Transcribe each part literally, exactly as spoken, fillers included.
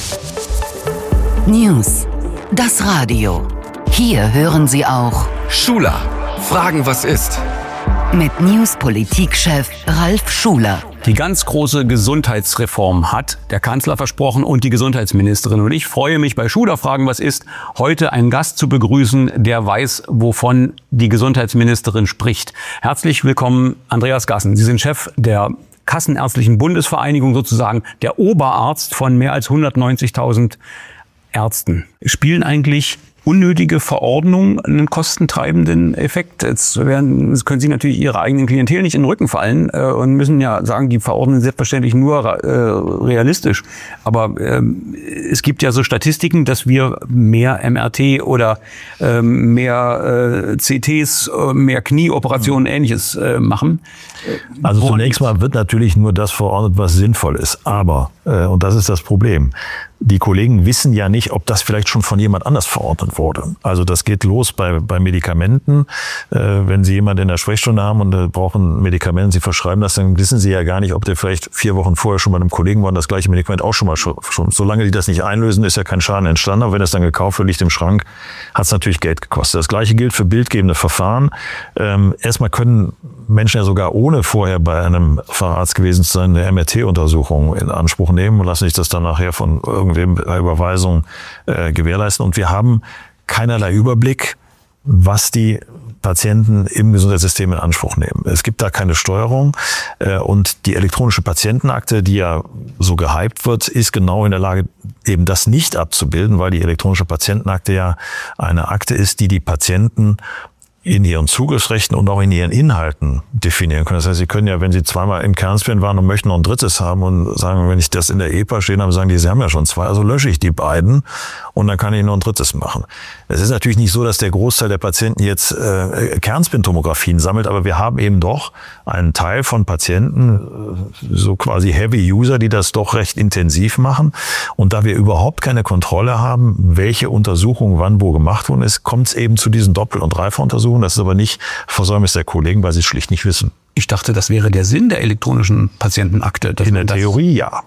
News. Das Radio. Hier hören Sie auch Schuler. Fragen, was ist? Mit News-Politikchef Ralf Schuler. Die ganz große Gesundheitsreform hat der Kanzler versprochen und die Gesundheitsministerin. Und ich freue mich bei Schuler Fragen, was ist, heute einen Gast zu begrüßen, der weiß, wovon die Gesundheitsministerin spricht. Herzlich willkommen, Andreas Gassen. Sie sind Chef der Kassenärztlichen Bundesvereinigung, sozusagen der Oberarzt von mehr als hundertneunzigtausend Ärzten. Spielen eigentlich unnötige Verordnungen einen kostentreibenden Effekt? Jetzt werden, jetzt können Sie natürlich Ihre eigenen Klientel nicht in den Rücken fallen äh, und müssen ja sagen, die verordnen selbstverständlich nur äh, realistisch. Aber äh, es gibt ja so Statistiken, dass wir mehr M R T oder äh, mehr äh, C Ts, äh, mehr Knieoperationen, mhm. Ähnliches äh, machen. Also zunächst mal wird natürlich nur das verordnet, was sinnvoll ist. Aber, äh, und das ist das Problem, die Kollegen wissen ja nicht, ob das vielleicht schon von jemand anders verordnet wurde. Also das geht los bei, bei Medikamenten. Äh, wenn Sie jemanden in der Sprechstunde haben und äh, brauchen Medikamente, Sie verschreiben das, dann wissen Sie ja gar nicht, ob der vielleicht vier Wochen vorher schon bei einem Kollegen war und das gleiche Medikament auch schon mal schon. Solange die das nicht einlösen, ist ja kein Schaden entstanden. Aber wenn das dann gekauft wird, liegt im Schrank, hat es natürlich Geld gekostet. Das gleiche gilt für bildgebende Verfahren. Ähm, erstmal können Menschen ja sogar ohne vorher bei einem Facharzt gewesen zu sein, eine M R T-Untersuchung in Anspruch nehmen und lassen sich das dann nachher von irgendwem bei Überweisung äh, gewährleisten. Und wir haben keinerlei Überblick, was die Patienten im Gesundheitssystem in Anspruch nehmen. Es gibt da keine Steuerung äh, und die elektronische Patientenakte, die ja so gehypt wird, ist genau in der Lage, eben das nicht abzubilden, weil die elektronische Patientenakte ja eine Akte ist, die die Patienten in ihren Zugriffsrechten und auch in ihren Inhalten definieren können. Das heißt, Sie können ja, wenn Sie zweimal in Kernspin waren und möchten noch ein drittes haben und sagen, wenn ich das in der E P A stehen habe, sagen die, Sie haben ja schon zwei, also lösche ich die beiden und dann kann ich noch ein drittes machen. Es ist natürlich nicht so, dass der Großteil der Patienten jetzt äh, Kernspintomographien sammelt, aber wir haben eben doch einen Teil von Patienten, so quasi Heavy User, die das doch recht intensiv machen. Und da wir überhaupt keine Kontrolle haben, welche Untersuchung wann wo gemacht worden ist, kommt es eben zu diesen Doppel- und Dreifachuntersuchungen. Das ist aber nicht Versäumnis der Kollegen, weil sie es schlicht nicht wissen. Ich dachte, das wäre der Sinn der elektronischen Patientenakte. In der Theorie ja.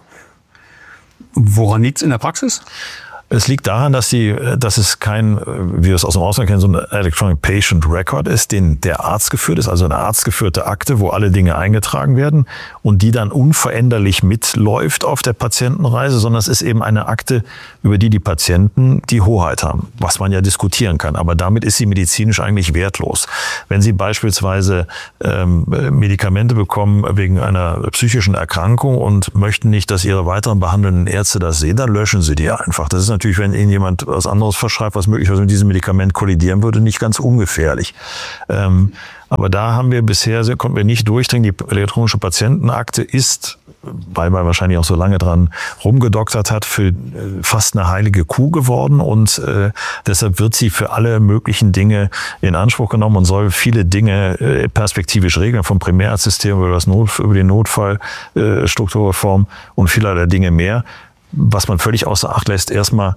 Woran liegt es in der Praxis? Es liegt daran, dass die, dass es kein, wie wir es aus dem Ausland kennen, so ein Electronic Patient Record ist, den der Arzt geführt ist, also eine arztgeführte Akte, wo alle Dinge eingetragen werden und die dann unveränderlich mitläuft auf der Patientenreise, sondern es ist eben eine Akte, über die die Patienten die Hoheit haben, was man ja diskutieren kann. Aber damit ist sie medizinisch eigentlich wertlos. Wenn Sie beispielsweise ähm, Medikamente bekommen wegen einer psychischen Erkrankung und möchten nicht, dass Ihre weiteren behandelnden Ärzte das sehen, dann löschen Sie die einfach. Das ist natürlich, wenn Ihnen jemand was anderes verschreibt, was möglicherweise mit diesem Medikament kollidieren würde, nicht ganz ungefährlich. Ähm, aber da haben wir bisher, konnten wir nicht durchdringen. Die elektronische Patientenakte ist, weil man wahrscheinlich auch so lange dran rumgedoktert hat, für fast eine heilige Kuh geworden und äh, deshalb wird sie für alle möglichen Dinge in Anspruch genommen und soll viele Dinge äh, perspektivisch regeln, vom Primärarztsystem über das Not, über die Notfallstrukturreform äh, und vielerlei Dinge mehr. Was man völlig außer Acht lässt, erstmal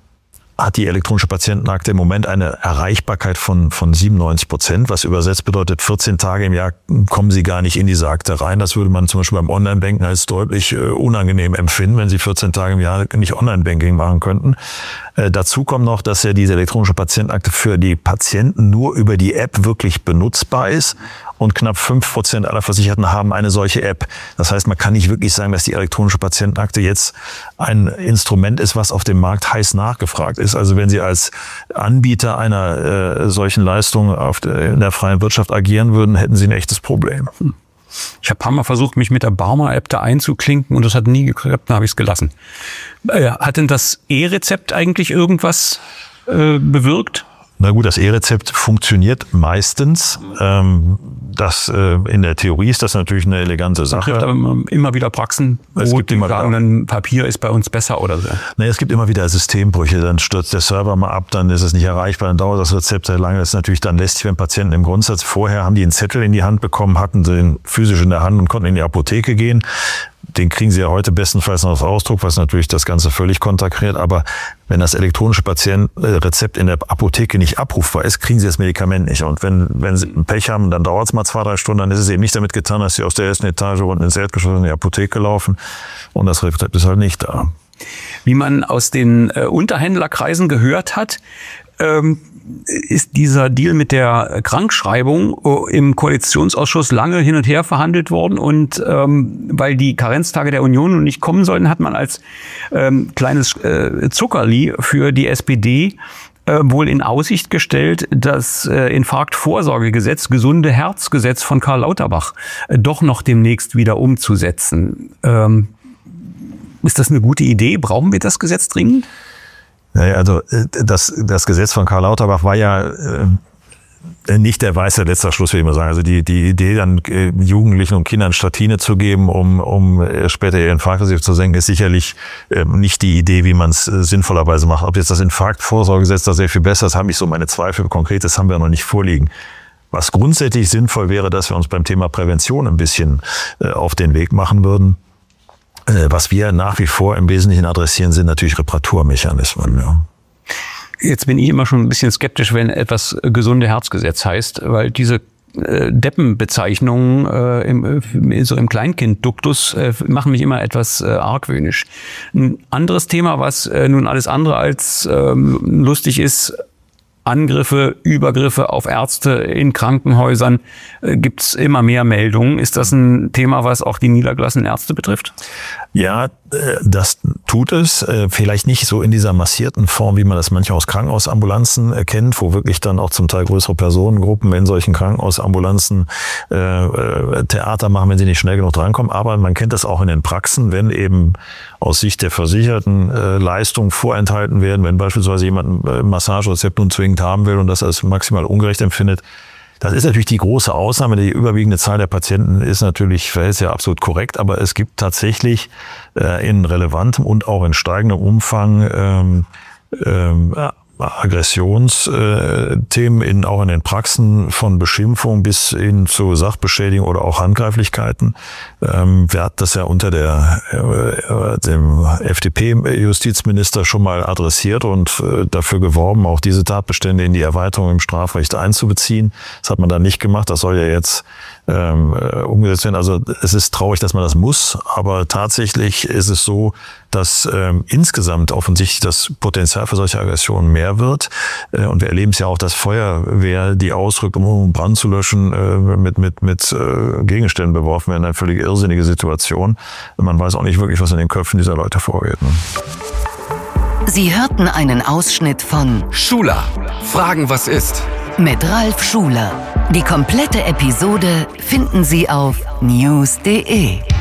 hat die elektronische Patientenakte im Moment eine Erreichbarkeit von, von siebenundneunzig Prozent, was übersetzt bedeutet, vierzehn Tage im Jahr kommen Sie gar nicht in diese Akte rein. Das würde man zum Beispiel beim Online-Banking als deutlich äh, unangenehm empfinden, wenn Sie vierzehn Tage im Jahr nicht Online-Banking machen könnten. Äh, dazu kommt noch, dass ja diese elektronische Patientenakte für die Patienten nur über die App wirklich benutzbar ist. Und knapp fünf Prozent aller Versicherten haben eine solche App. Das heißt, man kann nicht wirklich sagen, dass die elektronische Patientenakte jetzt ein Instrument ist, was auf dem Markt heiß nachgefragt ist. Also wenn Sie als Anbieter einer äh, solchen Leistung auf der, in der freien Wirtschaft agieren würden, hätten Sie ein echtes Problem. Ich habe ein paar Mal versucht, mich mit der Barmer-App da einzuklinken und das hat nie geklappt, dann habe ich es gelassen. Äh, hat denn das E-Rezept eigentlich irgendwas äh, bewirkt? Na gut, das E-Rezept funktioniert meistens. Ähm, das, äh, in der Theorie ist das natürlich eine elegante Sache. Es gibt aber immer wieder Praxen, wo die sagen, dann Papier ist bei uns besser oder so. Nee, es gibt immer wieder Systembrüche. Dann stürzt der Server mal ab, dann ist es nicht erreichbar, dann dauert das Rezept sehr lange. Das ist natürlich dann lästig, wenn Patienten im Grundsatz vorher haben die einen Zettel in die Hand bekommen, hatten den physisch in der Hand und konnten in die Apotheke gehen. Den kriegen Sie ja heute bestenfalls noch auf Ausdruck, was natürlich das Ganze völlig konterkariert. Aber wenn das elektronische Patientenrezept in der Apotheke nicht abrufbar ist, kriegen Sie das Medikament nicht. Und wenn, wenn Sie Pech haben, dann dauert es mal zwei, drei Stunden. Dann ist es eben nicht damit getan, dass Sie aus der ersten Etage unten ins Erdgeschoss in die Apotheke laufen und das Rezept ist halt nicht da. Wie man aus den äh, Unterhändlerkreisen gehört hat, ähm, ist dieser Deal mit der Krankschreibung im Koalitionsausschuss lange hin und her verhandelt worden. Und ähm, weil die Karenztage der Union nun nicht kommen sollten, hat man als ähm, kleines äh, Zuckerli für die S P D äh, wohl in Aussicht gestellt, das äh, Infarktvorsorgegesetz, gesunde Herzgesetz von Karl Lauterbach äh, doch noch demnächst wieder umzusetzen. Ähm, ist das eine gute Idee? Brauchen wir das Gesetz dringend? Naja, also das, das Gesetz von Karl Lauterbach war ja äh, nicht der weiße letzter Schluss, will ich mal sagen. Also die, die Idee, dann äh, Jugendlichen und Kindern Statine zu geben, um, um äh, später ihr Infarktrisiko zu senken, ist sicherlich äh, nicht die Idee, wie man es äh, sinnvollerweise macht. Ob jetzt das Infarktvorsorgegesetz da sehr viel besser ist, habe ich so meine Zweifel. Konkretes haben wir noch nicht vorliegen. Was grundsätzlich sinnvoll wäre, dass wir uns beim Thema Prävention ein bisschen äh, auf den Weg machen würden. Was wir nach wie vor im Wesentlichen adressieren, sind natürlich Reparaturmechanismen. Ja. Jetzt bin ich immer schon ein bisschen skeptisch, wenn etwas gesunde Herzgesetz heißt, weil diese äh, Deppenbezeichnungen äh, im, so im Kleinkindduktus äh, machen mich immer etwas äh, argwöhnisch. Ein anderes Thema, was äh, nun alles andere als ähm, lustig ist, Angriffe, Übergriffe auf Ärzte in Krankenhäusern, äh, gibt's immer mehr Meldungen. Ist das ein Thema, was auch die niedergelassenen Ärzte betrifft? Ja, das tut es. Vielleicht nicht so in dieser massierten Form, wie man das manchmal aus Krankenhausambulanzen kennt, wo wirklich dann auch zum Teil größere Personengruppen in solchen Krankenhausambulanzen äh, Theater machen, wenn sie nicht schnell genug drankommen. Aber man kennt das auch in den Praxen, wenn eben aus Sicht der Versicherten äh, Leistungen vorenthalten werden, wenn beispielsweise jemand ein Massagerezept nun zwingend haben will und das als maximal ungerecht empfindet. Das ist natürlich die große Ausnahme. Die überwiegende Zahl der Patienten ist natürlich, ist ja absolut korrekt, aber es gibt tatsächlich äh, in relevantem und auch in steigendem Umfang ähm, ähm, Aggressionsthemen in, auch in den Praxen von Beschimpfung bis hin zu Sachbeschädigung oder auch Handgreiflichkeiten. Ähm, wir hatten das ja unter der, äh, dem F D P-Justizminister schon mal adressiert und äh, dafür geworben, auch diese Tatbestände in die Erweiterung im Strafrecht einzubeziehen. Das hat man dann nicht gemacht. Das soll ja jetzt ähm, umgesetzt werden. Also es ist traurig, dass man das muss, aber tatsächlich ist es so, dass ähm, insgesamt offensichtlich das Potenzial für solche Aggressionen mehr wird. Äh, und wir erleben es ja auch, dass Feuerwehr, die ausrückt, um Brand zu löschen, äh, mit mit mit äh, Gegenständen beworfen werden. Eine völlig irrsinnige Situation. Man weiß auch nicht wirklich, was in den Köpfen dieser Leute vorgeht. Ne? Sie hörten einen Ausschnitt von Schuler, Fragen was ist? Mit Ralf Schuler. Die komplette Episode finden Sie auf news punkt de.